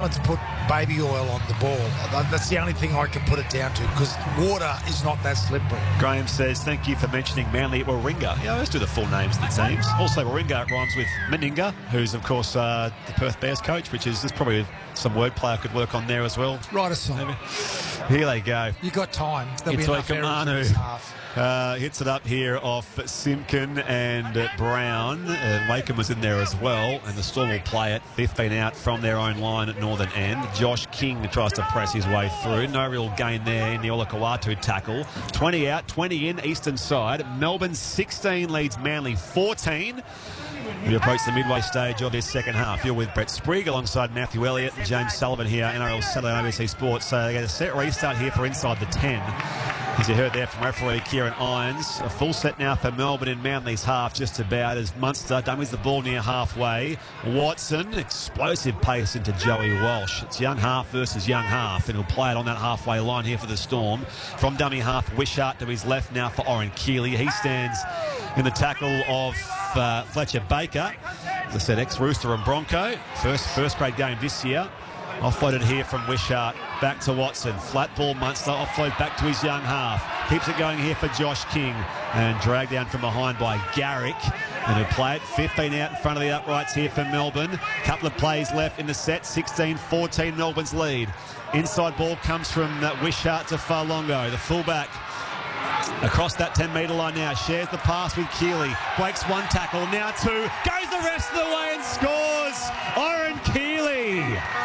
someone's put baby oil on the ball. That's the only thing I can put it down to, because water is not that slippery. Graham says, thank you for mentioning Manly Warringah. Yeah, let's do the full names of the teams. Also, Warringah rhymes with Meninga, who's, of course, the Perth Bears coach, which is there's probably some wordplay I could work on there as well. Write a song. Maybe. Here they go. You got time. There'll be It's enough like errors in Manu. this half. Hits it up here off Simpkin and Brown. Wakeham was in there as well, and the Storm will play it 15 out from their own line at northern end. Josh King tries to press his way through. No real gain there in the Olakawatu tackle. 20 out, 20 in, eastern side. Melbourne 16 leads Manly 14. We approach the midway stage of this second half. You're with Brett Sprigg alongside Matthew Elliott and James Sullivan here, NRL Saturday on ABC Sports. So they get a set restart here for inside the 10. As you heard there from referee Kieran Irons. A full set now for Melbourne in Manly's half, just about, as Munster dummies the ball near halfway. Watson, explosive pace into Joey Walsh. It's young half versus young half, and he'll play it on that halfway line here for the Storm. From dummy half, Wishart to his left now for Oren Keeley. He stands in the tackle of Fletcher Baker. As I said, ex-Rooster and Bronco. First grade game this year. Offloaded here from Wishart. Back to Watson. Flat ball, Munster. Offload back to his young half. Keeps it going here for Josh King. And dragged down from behind by Garrick. And he'll play it 15 out in front of the uprights here for Melbourne. Couple of plays left in the set. 16-14 Melbourne's lead. Inside ball comes from Wishart to Farlongo, the fullback. Across that 10-metre line now. Shares the pass with Keeley. Breaks one tackle. Now two. Goes the rest of the way and scores. Oren Keeley.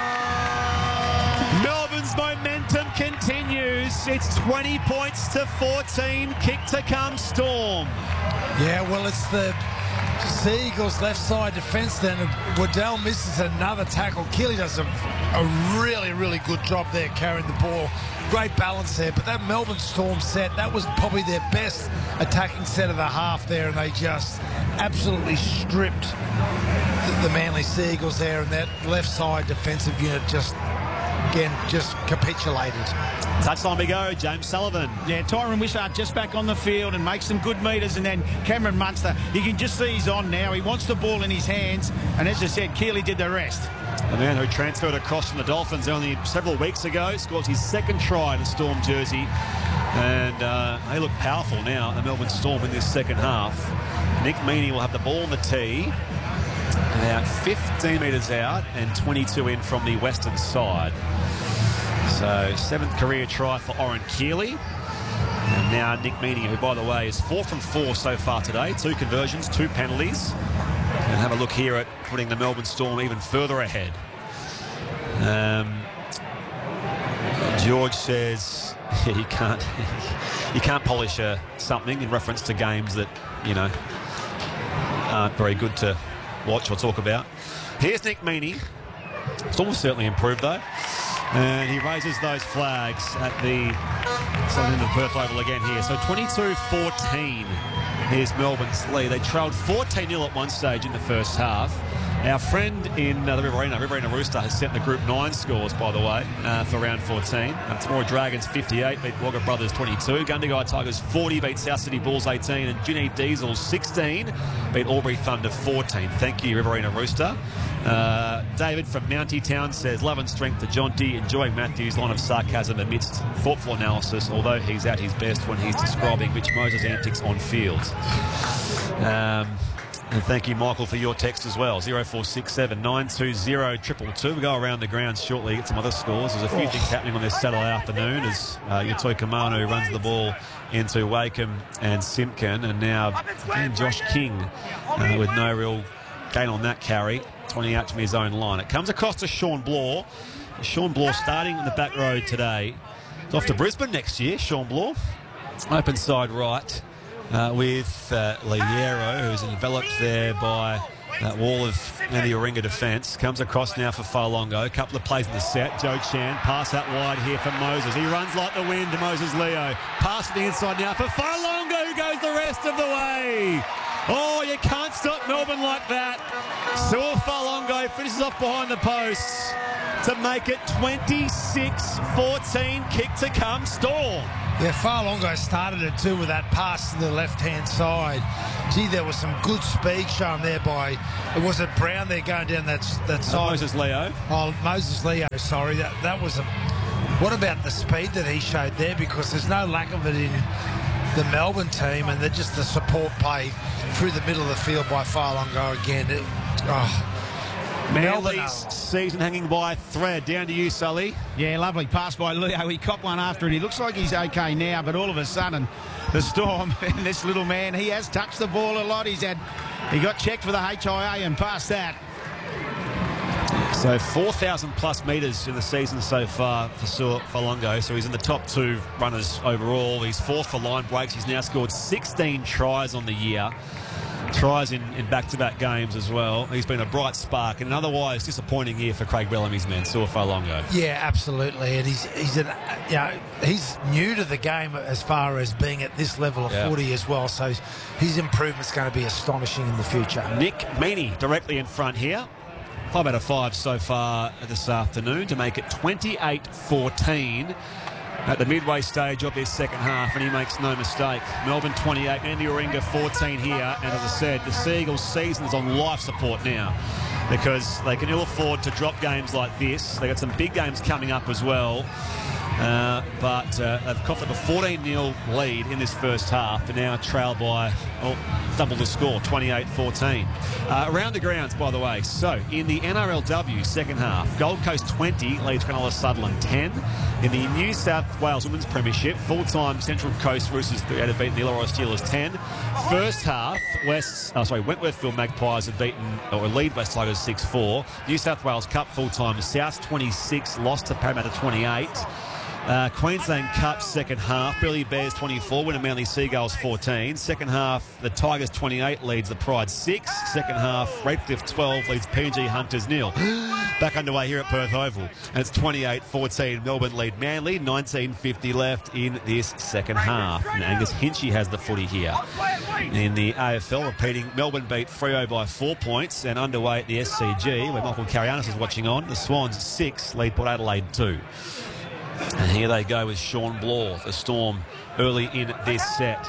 Melbourne's momentum continues. It's 20 points to 14. Kick to come, Storm. Yeah, well, it's the Sea Eagles left side defence then. Waddell misses another tackle. Keeley does a really, really good job there carrying the ball. Great balance there. But that Melbourne Storm set, that was probably their best attacking set of the half there, and they just absolutely stripped the Manly Sea Eagles there, and that left side defensive unit just capitulated. Touchline we go, James Sullivan. Yeah, Tyron Wishart just back on the field and makes some good meters, and then Cameron Munster, you can just see he's on now. He wants the ball in his hands, and as I said, Keeley did the rest. The man who transferred across from the Dolphins only several weeks ago scores his second try in a Storm jersey, and they look powerful now, the Melbourne Storm, in this second half. Nick Meaney will have the ball on the tee, about 15 metres out and 22 in from the western side. So, 7th career try for Oren Keeley. And now Nick Meaney, who, by the way, is 4 from 4 so far today. 2 conversions, 2 penalties. And have a look here at putting the Melbourne Storm even further ahead. George says you can't polish something in reference to games that, you know, aren't very good to watch or talk about. Here's Nick Meaney. Storm will certainly improved, though. And he raises those flags at the end of the Perth Oval again here. So 22-14 is Melbourne's lead. They trailed 14-0 at one stage in the first half. Our friend in the Riverina Rooster, has sent the Group 9 scores, by the way, for round 14. Temora Dragons 58, beat Wagga Brothers 22. Gundagai Tigers 40, beat South City Bulls 18. And Ginny Diesel 16, beat Albury Thunder 14. Thank you, Riverina Rooster. David from Mountie Town says, love and strength to Jonty, enjoying Matthew's line of sarcasm amidst thoughtful analysis, although he's at his best when he's describing Mitch Moses' antics on field. And thank you, Michael, for your text as well. 0467 920 222. We'll go around the grounds shortly, get some other scores. There's a few things happening on this Saturday afternoon as Yatoi Kamanu runs the ball into Wakeham and Simpkin. And now Josh King with no real gain on that carry, 20 out from his own line. It comes across to Sean Bloor. Sean Bloor starting in the back row today. He's off to Brisbane next year, Sean Bloor. Open side right. With Liero, who's enveloped there by that wall of the Warringah defence. Comes across now for Farlongo. A couple of plays in the set. Joe Chan, pass out wide here for Moses. He runs like the wind to Moses Leo. Pass to the inside now for Farlongo, who goes the rest of the way. Oh, you can't stop Melbourne like that. Saul Farlongo finishes off behind the posts to make it 26-14. Kick to come, Storm. Yeah, Farlongo started it too with that pass to the left-hand side. Gee, there was some good speed shown there by, was it Brown there going down that side? Moses Leo. Oh, Moses Leo, sorry. That was a... What about the speed that he showed there? Because there's no lack of it in the Melbourne team, and they're just the support play through the middle of the field by Farlongo again. Manly's season hanging by a thread. Down to you, Sully. Yeah, lovely pass by Leo. He copped one after it. He looks like he's okay now, but all of a sudden, the Storm and this little man, he has touched the ball a lot. He got checked for the HIA and passed that. So 4,000 plus metres in the season so far for Farlongo. So he's in the top 2 runners overall. He's 4th for line breaks. He's now scored 16 tries on the year. Tries in back-to-back games as well. He's been a bright spark in an otherwise disappointing year for Craig Bellamy's men, Saul Farlongo. Yeah, absolutely. And he's new to the game as far as being at this level of footy as well. So his improvement's going to be astonishing in the future. Nick Meaney directly in front here. 5 out of 5 so far this afternoon to make it 28-14 at the midway stage of this second half, and he makes no mistake. Melbourne 28, Andy Warringah 14 here, and as I said, the Seagulls' season is on life support now because they can ill afford to drop games like this. They've got some big games coming up as well. But they've coughed up a 14-0 lead in this first half and now trail by double the score, 28-14. Around the grounds, by the way. So, in the NRLW second half, Gold Coast 20 leads Cronulla Sutherland 10. In the New South Wales Women's Premiership, full-time Central Coast Roosters had beaten the Illawarra Steelers 10. First half, Wentworthville Magpies had lead West Tigers 6-4. New South Wales Cup full-time, South 26 lost to Parramatta 28. Queensland Cup second half, Burleigh Bears 24, Winner Manly Seagulls 14. Second half, the Tigers 28 leads the Pride 6. Second half, Redcliffe 12 leads PNG Hunters 0. Back underway here at Perth Oval, and it's 28-14. Melbourne lead Manly, 19:50 left in this second half. And Angus Hinchy has the footy here. In the AFL, repeating, Melbourne beat Freo by 4 points, and underway at the SCG, where Michael Carianis is watching on, the Swans 6 lead Port Adelaide 2. And here they go with Sean Blaw, the Storm, early in this set.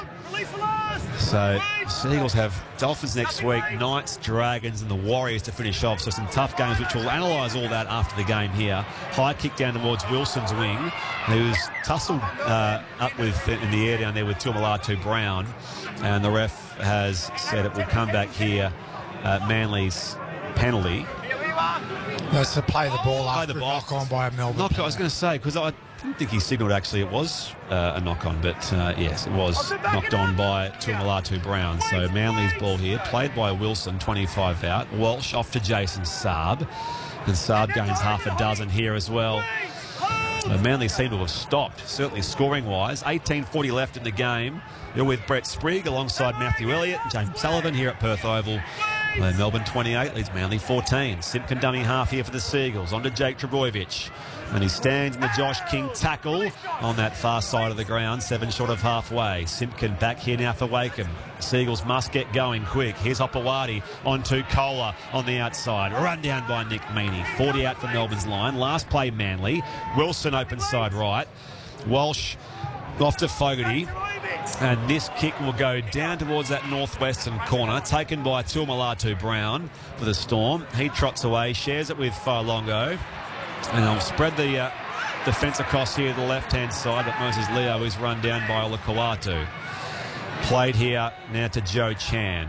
So, Seagulls have Dolphins next week, Knights, Dragons and the Warriors to finish off. So some tough games, which we'll analyse all that after the game here. High kick down towards Wilson's wing, who was tussled up with in the air down there with Tuamulatu Brown. And the ref has said it will come back here, Manly's penalty. That's to play the ball after knock on by a Melbourne. Knock on, I was going to say, because I didn't think he signalled actually it was a knock-on, but yes, it was knocked on by Tuamulatu Brown. So Manly's ball here, played by Wilson, 25 out. Walsh off to Jason Saab, and Saab gains half a dozen here as well. Manly seem to have stopped, certainly scoring-wise. 18:40 left in the game. You're with Brett Sprigg alongside Matthew Elliott and James Sullivan here at Perth Oval. Melbourne 28 leads Manly 14. Simpkin dummy half here for the Seagulls. On to Jake Trbojevic. And he stands in the Josh King tackle on that far side of the ground, 7 short of halfway. Simpkin back here now for Wakeham. Seagulls must get going quick. Here's Hopewadi onto Kohler on the outside. Run down by Nick Meaney. 40 out for Melbourne's line. Last play Manly. Wilson open side right. Walsh off to Fogarty. And this kick will go down towards that northwestern corner, taken by Tuamulatu Brown for the Storm. He trots away, shares it with Farlongo, and they'll spread the defence across here to the left-hand side, but Moses Leo is run down by Olakau'atu. Played here now to Joe Chan.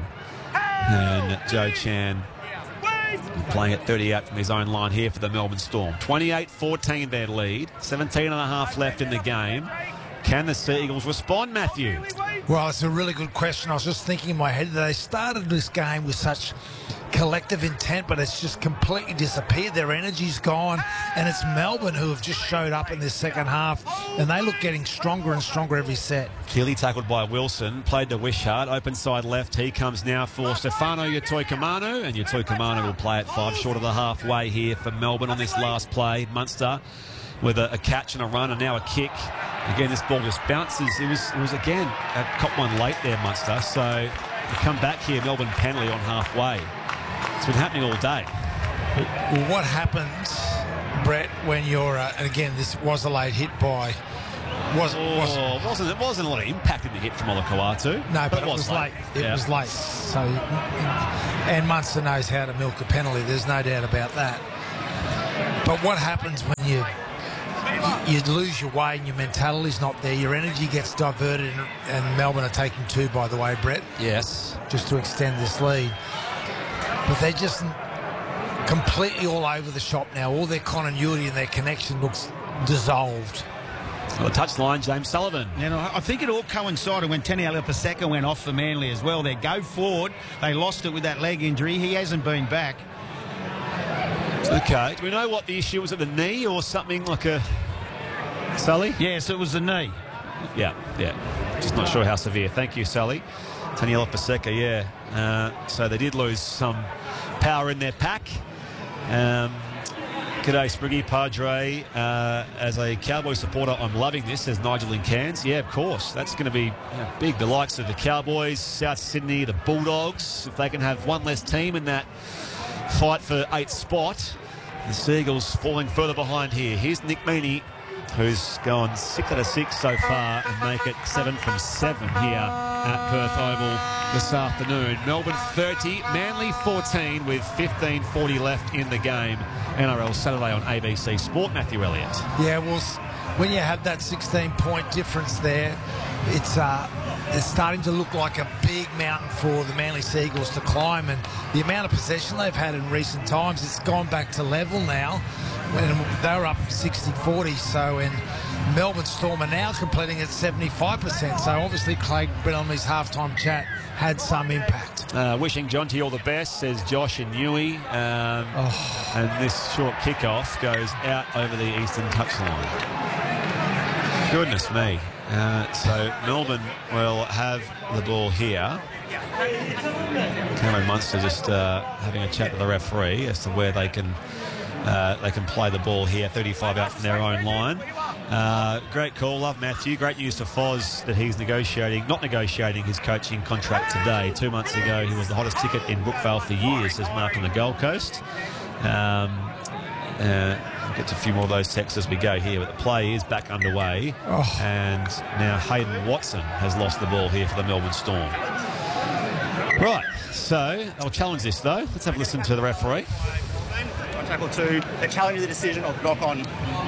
And Joe Chan playing at 30 out from his own line here for the Melbourne Storm. 28-14 their lead, 17 and a half left in the game. Can the Seagulls respond, Matthew? Well, it's a really good question. I was just thinking in my head that they started this game with such collective intent, but it's just completely disappeared. Their energy's gone, and it's Melbourne who have just showed up in this second half, and they look getting stronger and stronger every set. Clearly tackled by Wilson, played to Wishart, open side left. He comes now for Stefano Yatoikamanu, and Yatoikamanu will play at 5 short of the halfway here for Melbourne on this last play. Munster with a catch and a run, and now a kick. Again, this ball just bounces. It was again a cop one late there, Munster. So to come back here, Melbourne penalty on halfway. It's been happening all day. Well, what happens, Brett, when you're and again, this was a late hit by It wasn't a lot of impact in the hit from Olakau'atu. No, but it was late. It was late. So, and Munster knows how to milk a penalty. There's no doubt about that. But what happens when you lose your way and your mentality's not there, your energy gets diverted, and Melbourne are taking 2, by the way, Brett. Yes. Just to extend this lead. But they're just completely all over the shop now. All their continuity and their connection looks dissolved. Well, the touchline, James Sullivan. I think it all coincided when Teni Leopeseka went off for Manly as well. They go forward. They lost it with that leg injury. He hasn't been back. Okay. Do we know what the issue was? At the knee or something like a... Sully? Yes, it was the knee. Yeah. Just not sure how severe. Thank you, Sully. Teni Leopeseka, yeah. So they did lose some power in their pack. G'day, Spriggy Padre. As a Cowboy supporter, I'm loving this, says Nigel in Cairns. Yeah, of course. That's going to be big. The likes of the Cowboys, South Sydney, the Bulldogs. If they can have one less team in that fight for 8th spot, the Seagulls falling further behind here. Here's Nick Meaney, who's gone 6 out of 6 so far and make it 7 from 7 here at Perth Oval this afternoon. Melbourne 30, Manly 14 with 15:40 left in the game. NRL Saturday on ABC Sport. Matthew Elliott. Yeah, well, when you have that 16-point difference there, it's starting to look like a big mountain for the Manly Seagulls to climb, and the amount of possession they've had in recent times, it's gone back to level now. And they were up 60-40, so in Melbourne Storm are now completing at 75%. So obviously Craig Bellami's halftime chat had some impact. Wishing Jonty all the best, says Josh and Newey. And this short kickoff goes out over the eastern touchline. Goodness me. So Melbourne will have the ball here. Cameron Munster just having a chat with the referee as to where they can play the ball here, 35 out from their own line. Great call, love Matthew. Great news to Foz that he's not negotiating his coaching contract today. 2 months ago, he was the hottest ticket in Brookvale for years, says Mark on the Gold Coast. We'll get to a few more of those texts as we go here, but the play is back underway. And now Hayden Watson has lost the ball here for the Melbourne Storm. Right, so I'll challenge this though. Let's have a listen to the referee. Tackle 2, they challenge the decision of knock on.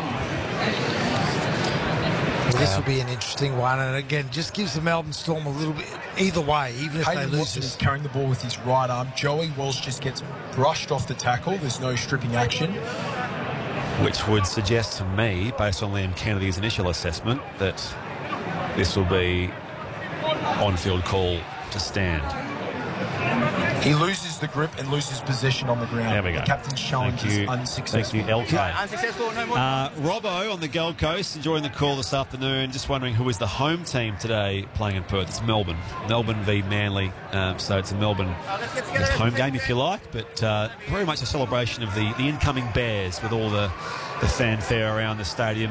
Well, this will be an interesting one, and again, just gives the Melbourne Storm a little bit either way, even if Hayden they lose. Watson is carrying the ball with his right arm. Joey Walsh just gets brushed off the tackle. There's no stripping action. Which would suggest to me, based on Liam Kennedy's initial assessment, that this will be on-field call to stand. He loses the grip and loses possession on the ground. There we go. The captain's challenge is unsuccessful. Thank you, LK. Unsuccessful, no more. Robbo on the Gold Coast, enjoying the call this afternoon. Just wondering who is the home team today playing in Perth. It's Melbourne. Melbourne v Manly. So it's a Melbourne home game, if you like, but very much a celebration of the incoming Bears with all the fanfare around the stadium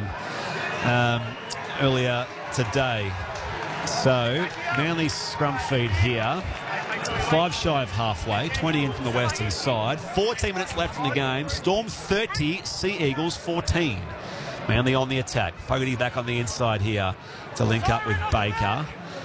earlier today. So Manly scrum feed here. 5 shy of halfway, 20 in from the western side. 14 minutes left in the game. Storm 30, Sea Eagles 14. Manly on the attack. Fogarty back on the inside here to link up with Baker.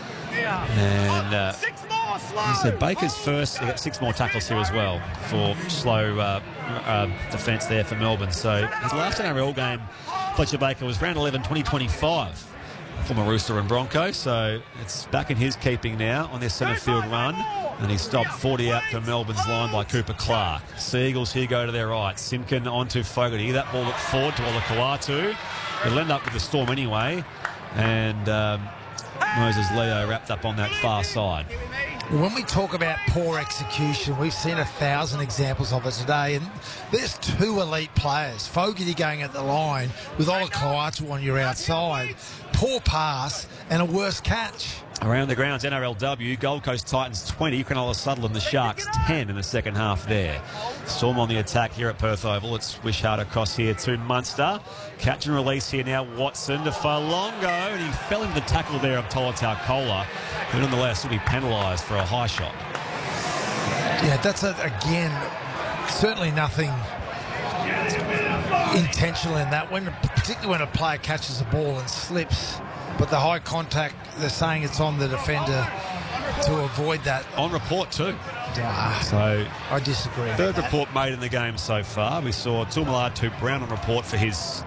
And he said Baker's first. He got 6 more tackles here as well for slow defence there for Melbourne. So his last NRL game, Fletcher Baker, was round 11, 2025. Former Rooster and Bronco, so it's back in his keeping now on this centre field run, and he stopped 40 out from Melbourne's line by Cooper Clark. Seagulls here go to their right. Simpkin onto Fogarty. That ball looked forward to Olakau'atu. It'll end up with the Storm anyway, and Moses Leo wrapped up on that far side. When we talk about poor execution, we've seen 1,000 examples of it today, and there's 2 elite players. Fogarty going at the line with Olakau'atu on your outside. Poor pass and a worse catch. Around the grounds, NRLW, Gold Coast Titans 20, Cronulla Sutherland, the Sharks 10 in the second half there. Storm on the attack here at Perth Oval. It's Wishart across here to Munster. Catch and release here now, Watson to Falongo, and he fell into the tackle there of Tolutau Kola, who nonetheless will be penalised for a high shot. Yeah, that's, again, certainly nothing intentional in that, particularly when a player catches the ball and slips. but the high contact, they're saying it's on the defender to avoid that. On report too. So I disagree. Third report made in the game so far. We saw Tuamala Brown on report for his